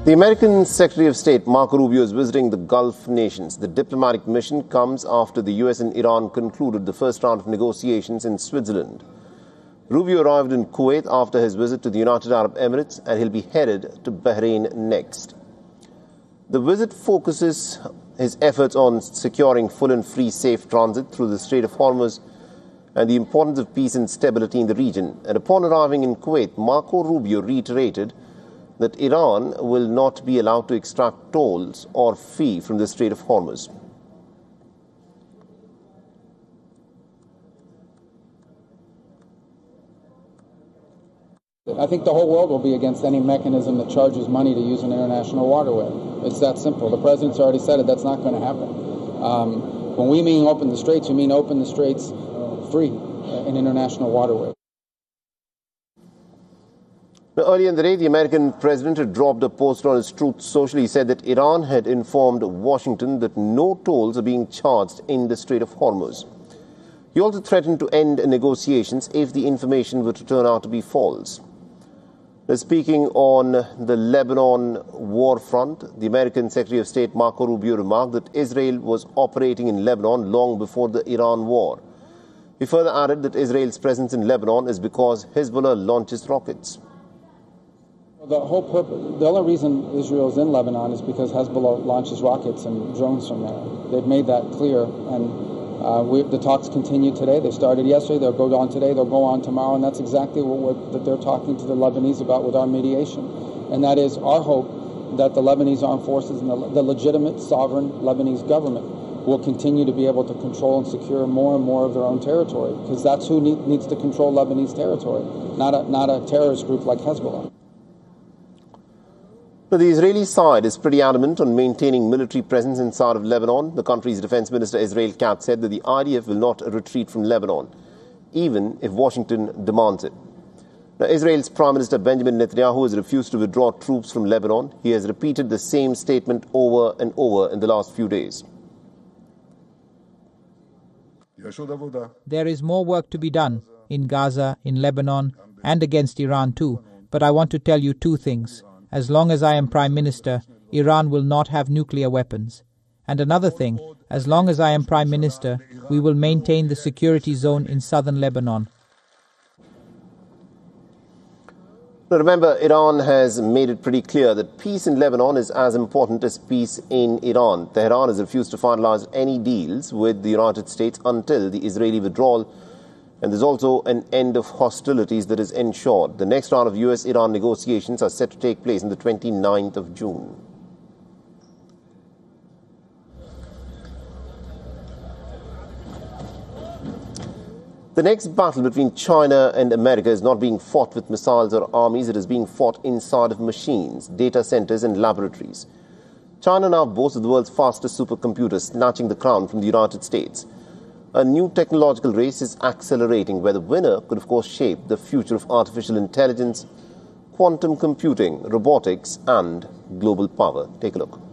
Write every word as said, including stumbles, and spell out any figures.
The American Secretary of State, Marco Rubio, is visiting the Gulf nations. The diplomatic mission comes after the U S and Iran concluded the first round of negotiations in Switzerland. Rubio arrived in Kuwait after his visit to the United Arab Emirates, and he'll be headed to Bahrain next. The visit focuses his efforts on securing full and free safe transit through the Strait of Hormuz and the importance of peace and stability in the region. And upon arriving in Kuwait, Marco Rubio reiterated that Iran will not be allowed to extract tolls or fee from the Strait of Hormuz. I think the whole world will be against any mechanism that charges money to use an international waterway. It's that simple. The president's already said it. That's not going to happen. Um, when we mean open the straits, we mean open the straits free, uh, an international waterway. Now, earlier in the day, the American president had dropped a post on his Truth Social. He said that Iran had informed Washington that no tolls are being charged in the Strait of Hormuz. He also threatened to end negotiations if the information were to turn out to be false. Now, speaking on the Lebanon war front, the American Secretary of State Marco Rubio remarked that Israel was operating in Lebanon long before the Iran war. He further added that Israel's presence in Lebanon is because Hezbollah launches rockets. The whole purpose, the only reason Israel is in Lebanon is because Hezbollah launches rockets and drones from there. They've made that clear, and uh, we, the talks continue today. They started yesterday. They'll go on today. They'll go on tomorrow, and that's exactly what we're, that they're talking to the Lebanese about with our mediation. And that is our hope that the Lebanese armed forces and the, the legitimate, sovereign Lebanese government will continue to be able to control and secure more and more of their own territory, because that's who need, needs to control Lebanese territory, not a, not a terrorist group like Hezbollah. Now, the Israeli side is pretty adamant on maintaining military presence inside of Lebanon. The country's defense minister, Israel Katz, said that the I D F will not retreat from Lebanon, even if Washington demands it. Now, Israel's Prime Minister Benjamin Netanyahu has refused to withdraw troops from Lebanon. He has repeated the same statement over and over in the last few days. There is more work to be done in Gaza, in Lebanon, and against Iran too. But I want to tell you two things. As long as I am Prime Minister, Iran will not have nuclear weapons. And another thing, as long as I am Prime Minister, we will maintain the security zone in southern Lebanon. Now, remember, Iran has made it pretty clear that peace in Lebanon is as important as peace in Iran. Tehran has refused to finalize any deals with the United States until the Israeli withdrawal. And there's also an end of hostilities that is ensured. The next round of U S Iran negotiations are set to take place on the twenty-ninth of June. The next battle between China and America is not being fought with missiles or armies. It is being fought inside of machines, data centers and laboratories. China now boasts of the world's fastest supercomputer, snatching the crown from the United States. A new technological race is accelerating, where the winner could, of course, shape the future of artificial intelligence, quantum computing, robotics, and global power. Take a look.